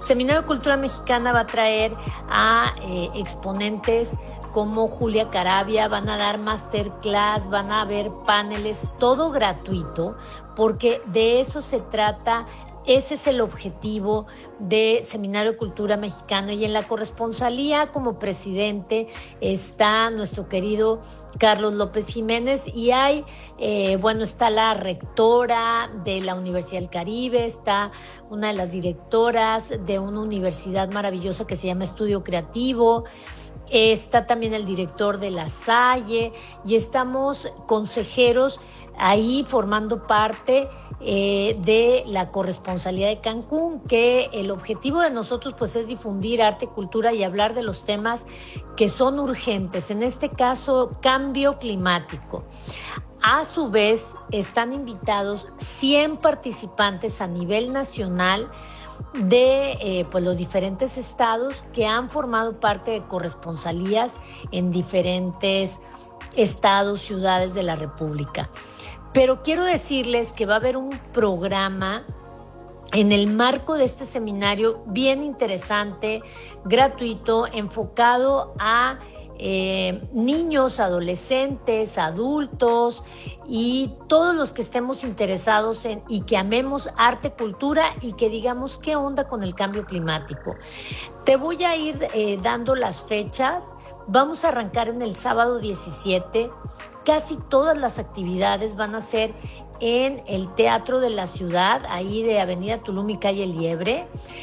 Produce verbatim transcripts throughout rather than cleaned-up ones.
Seminario de Cultura Mexicana va a traer a eh, exponentes como Julia Caravia, van a dar masterclass, van a haber paneles, todo gratuito, porque de eso se trata. Ese es el objetivo de Seminario de Cultura Mexicano. Y en la corresponsalía como presidente está nuestro querido Carlos López Jiménez y hay, eh, bueno, está la rectora de la Universidad del Caribe, está una de las directoras de una universidad maravillosa que se llama Estudio Creativo, está también el director de La Salle y estamos consejeros ahí formando parte eh, de la corresponsalía de Cancún, que el objetivo de nosotros pues es difundir arte, cultura y hablar de los temas que son urgentes, en este caso cambio climático. A su vez están invitados cien participantes a nivel nacional de eh, pues los diferentes estados que han formado parte de corresponsalías en diferentes estados, ciudades de la República. Pero quiero decirles que va a haber un programa en el marco de este seminario bien interesante, gratuito, enfocado a eh, niños, adolescentes, adultos y todos los que estemos interesados en y que amemos arte, cultura y que digamos qué onda con el cambio climático. Te voy a ir eh, dando las fechas. Vamos a arrancar en el sábado diecisiete. Casi todas las actividades van a ser en el Teatro de la Ciudad, ahí de Avenida Tulum y Calle Liebre.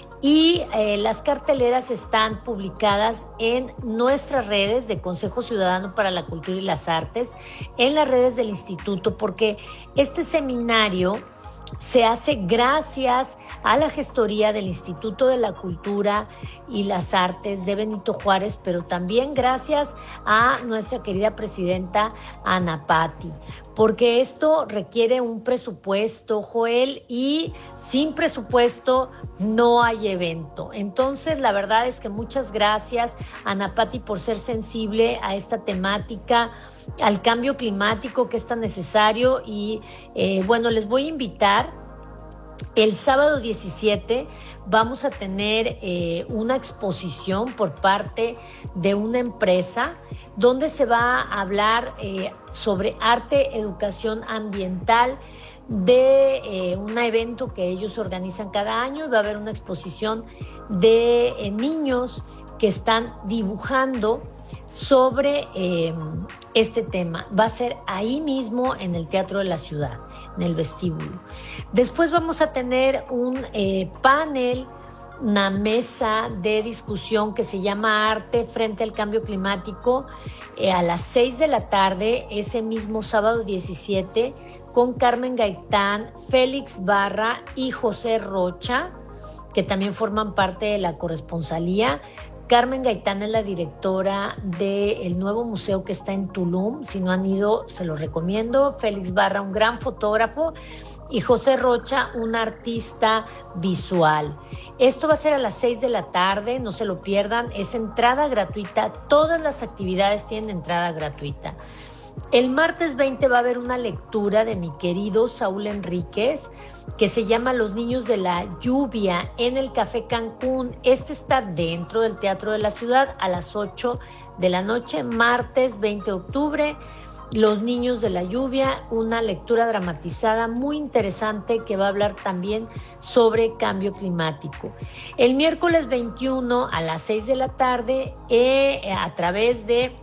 Y eh, las carteleras están publicadas en nuestras redes de Consejo Ciudadano para la Cultura y las Artes, en las redes del instituto, porque este seminario se hace gracias a la gestoría del Instituto de la Cultura y las Artes de Benito Juárez, pero también gracias a nuestra querida presidenta Ana Patti, porque esto requiere un presupuesto, Joel, y sin presupuesto no hay evento. Entonces, la verdad es que muchas gracias, Ana Patti, por ser sensible a esta temática, al cambio climático que es tan necesario. Y eh, bueno, les voy a invitar. El sábado diecisiete vamos a tener eh, una exposición por parte de una empresa donde se va a hablar eh, sobre arte, educación ambiental, de eh, un evento que ellos organizan cada año, y va a haber una exposición de eh, niños que están dibujando sobre eh, este tema. Va a ser ahí mismo en el Teatro de la Ciudad, en el vestíbulo. Después vamos a tener un eh, panel, una mesa de discusión que se llama Arte frente al cambio climático eh, a las seis de la tarde, ese mismo sábado diecisiete, con Carmen Gaitán, Félix Barra y José Rocha, que también forman parte de la corresponsalía. Carmen Gaitán es la directora del nuevo museo que está en Tulum. Si no han ido, se lo recomiendo. Félix Barra, un gran fotógrafo, y José Rocha, un artista visual. Esto va a ser a las seis de la tarde, no se lo pierdan. Es entrada gratuita. Todas las actividades tienen entrada gratuita. El martes veinte va a haber una lectura de mi querido Saúl Enríquez que se llama Los niños de la lluvia en el Café Cancún. Este está dentro del Teatro de la Ciudad a las ocho de la noche, martes veinte de octubre. Los niños de la lluvia, una lectura dramatizada muy interesante que va a hablar también sobre cambio climático. El miércoles veintiuno a las seis de la tarde, eh, a través de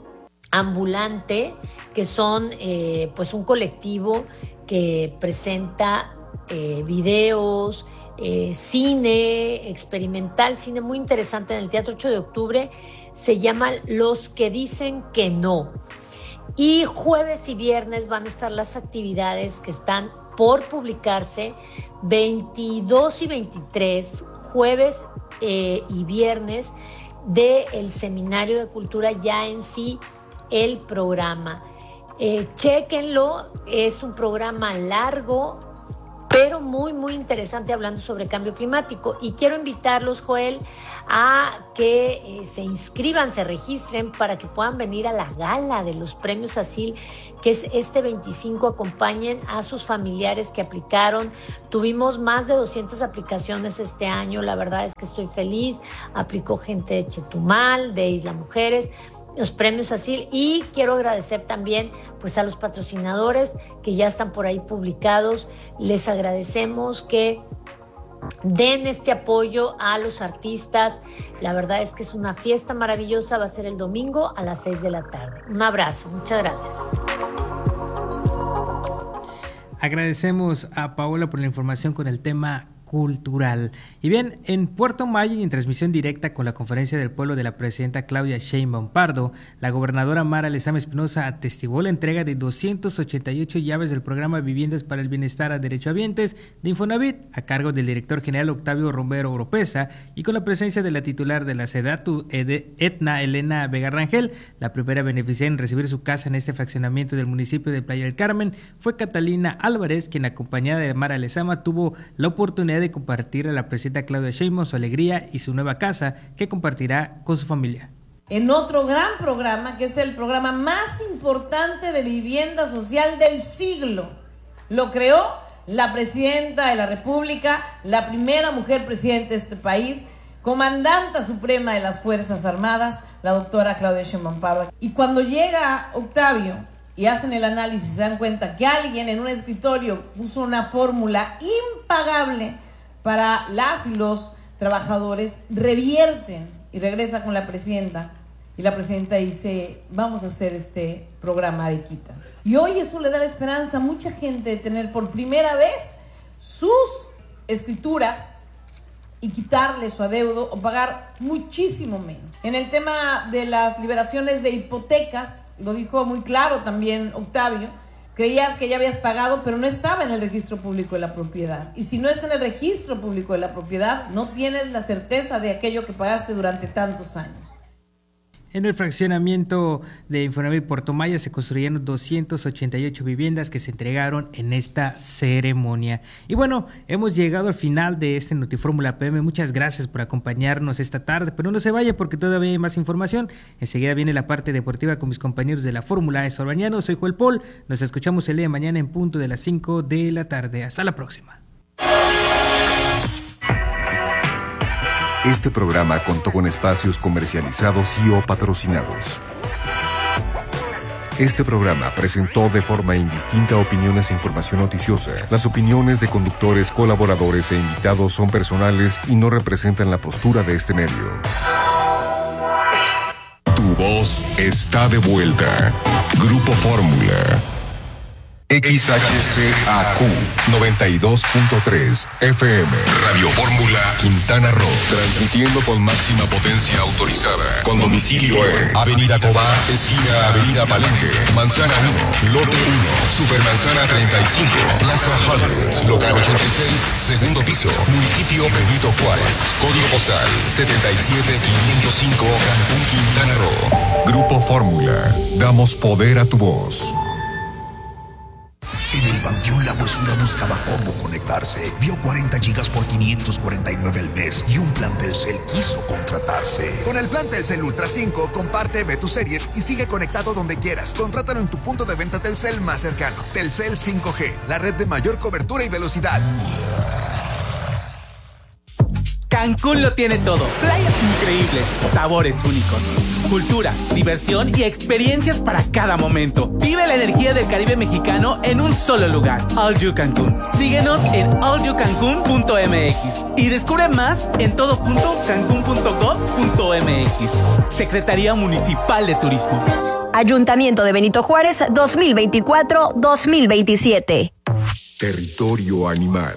Ambulante, que son eh, pues un colectivo que presenta eh, videos, eh, cine experimental, cine muy interesante en el Teatro ocho de octubre, se llama Los que dicen que no. Y jueves y viernes van a estar las actividades que están por publicarse, veintidós y veintitrés, jueves eh, y viernes del Seminario de Cultura, ya en sí el programa. Eh, chéquenlo, es un programa largo, pero muy, muy interesante hablando sobre cambio climático. Y quiero invitarlos, Joel, a que eh, se inscriban, se registren para que puedan venir a la gala de los premios ASIL, que es este veinticinco. Acompañen a sus familiares que aplicaron. Tuvimos más de doscientas aplicaciones este año. La verdad es que estoy feliz. Aplicó gente de Chetumal, de Isla Mujeres, los premios ASIL, y quiero agradecer también pues a los patrocinadores que ya están por ahí publicados. Les agradecemos que den este apoyo a los artistas. La verdad es que es una fiesta maravillosa. Va a ser el domingo a las seis de la tarde. Un abrazo, muchas gracias. Agradecemos a Paola por la información con el tema cultural. Y bien, en Puerto Maya y en transmisión directa con la Conferencia del Pueblo de la presidenta Claudia Sheinbaum Pardo, la gobernadora Mara Lezama Espinosa atestiguó la entrega de doscientas ochenta y ocho llaves del programa Viviendas para el Bienestar a Derechohabientes de Infonavit, a cargo del director general Octavio Romero Oropesa, y con la presencia de la titular de la SEDATU, Etna Elena Vega Rangel. La primera beneficiaria en recibir su casa en este fraccionamiento del municipio de Playa del Carmen fue Catalina Álvarez, quien acompañada de Mara Lezama tuvo la oportunidad de de compartir a la presidenta Claudia Sheinbaum su alegría y su nueva casa que compartirá con su familia. En otro gran programa, que es el programa más importante de vivienda social del siglo, lo creó la presidenta de la República, la primera mujer presidenta de este país, comandanta suprema de las Fuerzas Armadas, la doctora Claudia Sheinbaum Pardo. Y cuando llega Octavio y hacen el análisis, se dan cuenta que alguien en un escritorio puso una fórmula impagable para las y los trabajadores, revierten y regresa con la presidenta. Y la presidenta dice, vamos a hacer este programa Arequitas. Y hoy eso le da la esperanza a mucha gente de tener por primera vez sus escrituras y quitarle su adeudo o pagar muchísimo menos. En el tema de las liberaciones de hipotecas, lo dijo muy claro también Octavio, creías que ya habías pagado, pero no estaba en el registro público de la propiedad. Y si no está en el registro público de la propiedad, no tienes la certeza de aquello que pagaste durante tantos años. En el fraccionamiento de Infonavit Puerto Maya se construyeron doscientas ochenta y ocho viviendas que se entregaron en esta ceremonia. Y bueno, hemos llegado al final de este Notifórmula P M. Muchas gracias por acompañarnos esta tarde, pero no se vaya porque todavía hay más información. Enseguida viene la parte deportiva con mis compañeros de la Fórmula Esorbañano. Soy Joel Paul. Nos escuchamos el día de mañana en punto de las cinco de la tarde. Hasta la próxima. Este programa contó con espacios comercializados y o patrocinados. Este programa presentó de forma indistinta opiniones e información noticiosa. Las opiniones de conductores, colaboradores e invitados son personales y no representan la postura de este medio. Tu voz está de vuelta. Grupo Fórmula. X H C A Q noventa y dos punto tres F M. Radio Fórmula Quintana Roo. Transmitiendo con máxima potencia autorizada. Con domicilio en Avenida Cobá, esquina Avenida Palenque, Manzana uno, Lote uno, Supermanzana treinta y cinco, Plaza Hollywood, Local ochenta y seis, segundo piso, Municipio Benito Juárez. Código postal setenta y siete quinientos cinco, Cancún, Quintana Roo. Grupo Fórmula. Damos poder a tu voz. En el Panteón La Huesuda buscaba cómo conectarse. Vio cuarenta gigas por quinientos cuarenta y nueve al mes y un plan Telcel quiso contratarse. Con el plan Telcel Ultra cinco, comparte, ve tus series y sigue conectado donde quieras. Contrátalo en tu punto de venta Telcel más cercano. Telcel cinco G, la red de mayor cobertura y velocidad. Cancún lo tiene todo. Playas increíbles, sabores únicos, cultura, diversión y experiencias para cada momento. Vive la energía del Caribe mexicano en un solo lugar. All You Cancún. Síguenos en all you cancún punto m x y descubre más en todo punto cancún punto gov punto m x. Secretaría Municipal de Turismo. Ayuntamiento de Benito Juárez dos mil veinticuatro dos mil veintisiete. Territorio animal.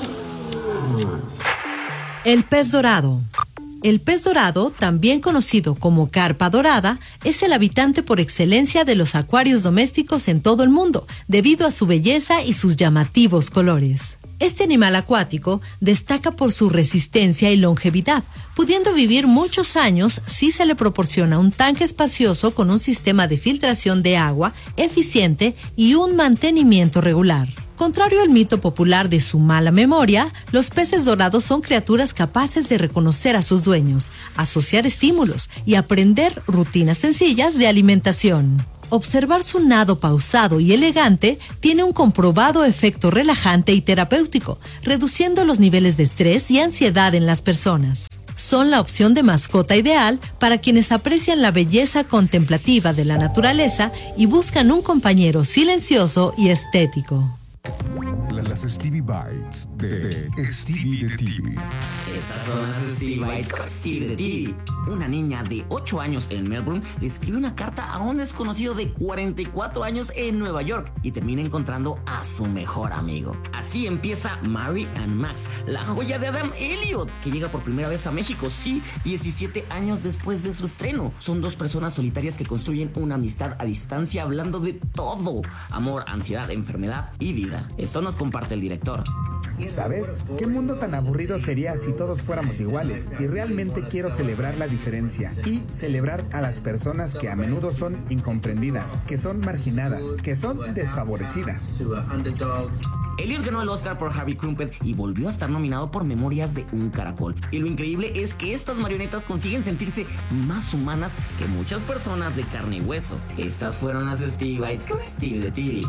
El pez dorado. El pez dorado, también conocido como carpa dorada, es el habitante por excelencia de los acuarios domésticos en todo el mundo, debido a su belleza y sus llamativos colores. Este animal acuático destaca por su resistencia y longevidad, pudiendo vivir muchos años si se le proporciona un tanque espacioso con un sistema de filtración de agua eficiente y un mantenimiento regular. Contrario al mito popular de su mala memoria, los peces dorados son criaturas capaces de reconocer a sus dueños, asociar estímulos y aprender rutinas sencillas de alimentación. Observar su nado pausado y elegante tiene un comprobado efecto relajante y terapéutico, reduciendo los niveles de estrés y ansiedad en las personas. Son la opción de mascota ideal para quienes aprecian la belleza contemplativa de la naturaleza y buscan un compañero silencioso y estético. Las Stevie Bites de, de Stevie de T V. Estas son las Stevie Bites con Stevie de T V. Una niña de ocho años en Melbourne le escribe una carta a un desconocido de cuarenta y cuatro años en Nueva York y termina encontrando a su mejor amigo. Así empieza Mary and Max, la joya de Adam Elliot, que llega por primera vez a México, sí, diecisiete años después de su estreno. Son dos personas solitarias que construyen una amistad a distancia hablando de todo: amor, ansiedad, enfermedad y vida. Esto nos comparte el director. ¿Sabes? ¿Qué mundo tan aburrido sería si todos fuéramos iguales? Y realmente quiero celebrar la diferencia y celebrar a las personas que a menudo son incomprendidas, que son marginadas, que son desfavorecidas. Elliot ganó el Oscar por Harvey Crumpet y volvió a estar nominado por Memorias de un Caracol. Y lo increíble es que estas marionetas consiguen sentirse más humanas que muchas personas de carne y hueso. Estas fueron las Stevie Bites con Stevie de T V.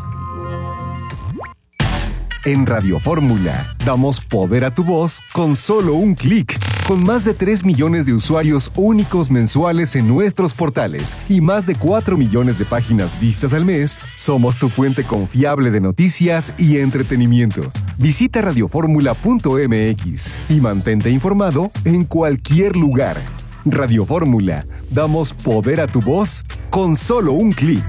En Radio Fórmula, damos poder a tu voz con solo un clic. Con más de tres millones de usuarios únicos mensuales en nuestros portales y más de cuatro millones de páginas vistas al mes, somos tu fuente confiable de noticias y entretenimiento. Visita radioformula punto m x y mantente informado en cualquier lugar. Radio Fórmula, damos poder a tu voz con solo un clic.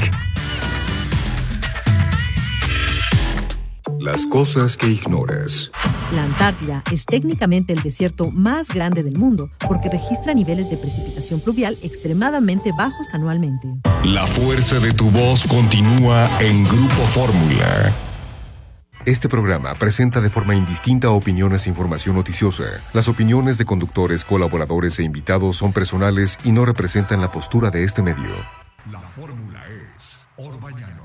Las cosas que ignoras. La Antártida es técnicamente el desierto más grande del mundo porque registra niveles de precipitación pluvial extremadamente bajos anualmente. La fuerza de tu voz continúa en Grupo Fórmula. Este programa presenta de forma indistinta opiniones e información noticiosa. Las opiniones de conductores, colaboradores e invitados son personales y no representan la postura de este medio. La fórmula es Orbañanos.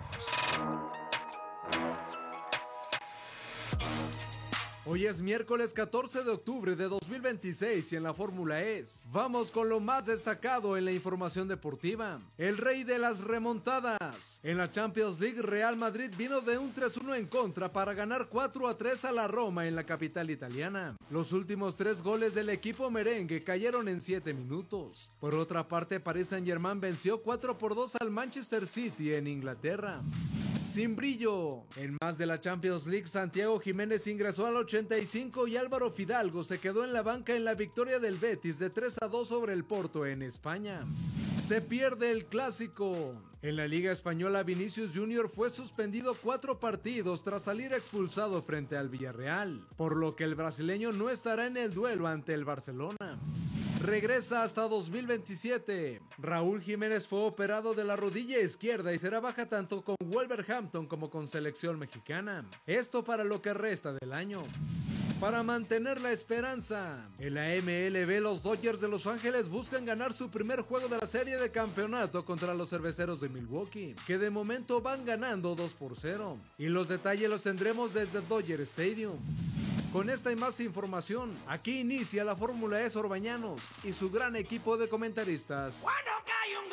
Hoy es miércoles catorce de octubre de dos mil veintiséis y en la Fórmula es. Vamos con lo más destacado en la información deportiva. El rey de las remontadas. En la Champions League, Real Madrid vino de un tres uno en contra para ganar cuatro a tres a la Roma en la capital italiana. Los últimos tres goles del equipo merengue cayeron en siete minutos. Por otra parte, Paris Saint-Germain venció cuatro por dos al Manchester City en Inglaterra. Sin brillo. En más de la Champions League, Santiago Jiménez ingresó al ochenta y cinco y Álvaro Fidalgo se quedó en la banca en la victoria del Betis de tres a dos sobre el Porto en España. Se pierde el clásico. En la Liga Española, Vinicius Junior fue suspendido cuatro partidos tras salir expulsado frente al Villarreal, por lo que el brasileño no estará en el duelo ante el Barcelona. Regresa hasta dos mil veintisiete. Raúl Jiménez fue operado de la rodilla izquierda y será baja tanto con Wolverhampton como con selección mexicana. Esto para lo que resta del año. Para mantener la esperanza, en la M L B los Dodgers de Los Ángeles buscan ganar su primer juego de la serie de campeonato contra los Cerveceros de Milwaukee, que de momento van ganando dos por cero. Y los detalles los tendremos desde Dodger Stadium. Con esta y más información, aquí inicia la Fórmula E Orbañanos y su gran equipo de comentaristas. Cuando cae un